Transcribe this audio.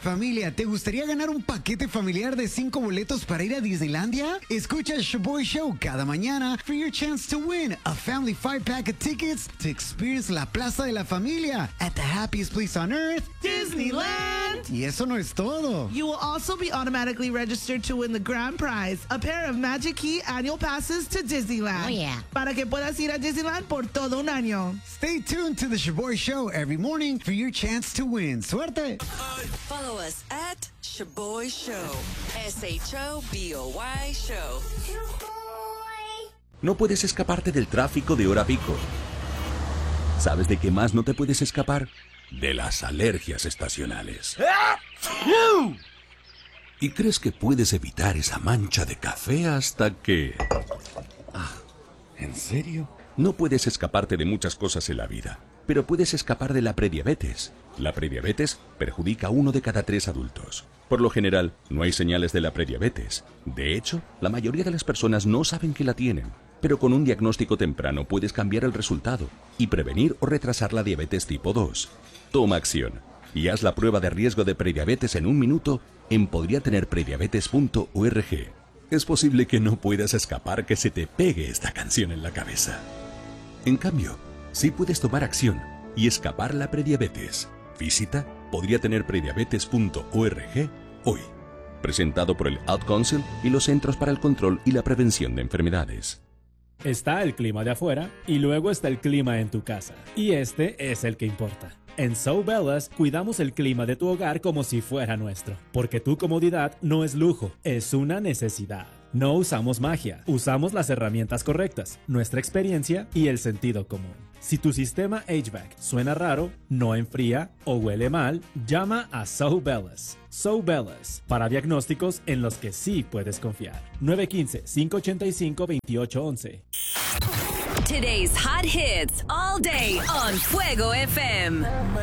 Familia, ¿te gustaría ganar un paquete familiar de 5 boletos para ir a Disneylandia? Escucha el Shaboy Show cada mañana for your chance to win a family 5-pack of tickets to experience la Plaza de la Familia at the happiest place on earth, Disneyland! Y eso no es todo. You will also be automatically registered to win the grand prize, a pair of Magic Key annual passes to Disneyland. Oh, yeah. Para que puedas ir a Disneyland por todo un año. Stay tuned to the Shaboy Show every morning for your chance to win. ¡Suerte! Follow us at Shaboy Show. SHOBOY Show. No puedes escaparte del tráfico de hora pico. ¿Sabes de qué más no te puedes escapar? De las alergias estacionales. Y crees que puedes evitar esa mancha de café hasta que... ¿En serio? No puedes escaparte de muchas cosas en la vida, pero puedes escapar de la prediabetes. La prediabetes perjudica a 1 de cada 3 adultos. Por lo general, no hay señales de la prediabetes. De hecho, la mayoría de las personas no saben que la tienen. Pero con un diagnóstico temprano puedes cambiar el resultado y prevenir o retrasar la diabetes tipo 2. Toma acción y haz la prueba de riesgo de prediabetes en 1 minuto en podriatenerprediabetes.org. Es posible que no puedas escapar que se te pegue esta canción en la cabeza. En cambio, sí puedes tomar acción y escapar la prediabetes. Visita podriatenerprediabetes.org hoy. Presentado por el Ad Council y los Centros para el Control y la Prevención de Enfermedades. Está el clima de afuera y luego está el clima en tu casa. Y este es el que importa. En So Bellas cuidamos el clima de tu hogar como si fuera nuestro. Porque tu comodidad no es lujo, es una necesidad. No usamos magia, usamos las herramientas correctas, nuestra experiencia y el sentido común. Si tu sistema HVAC suena raro, no enfría o huele mal, llama a So Bellas. So Bellas, para diagnósticos en los que sí puedes confiar. 915-585-2811. Today's hot hits all day on Fuego FM.